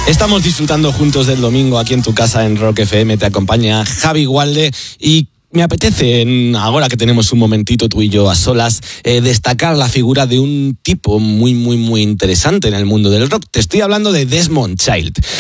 Estamos disfrutando juntos del domingo aquí en tu casa en Rock FM. Te acompaña Javi Gualde y me apetece, ahora que tenemos un momentito tú y yo a solas, destacar la figura de un tipo muy interesante en el mundo del rock. Te estoy hablando de Desmond Child.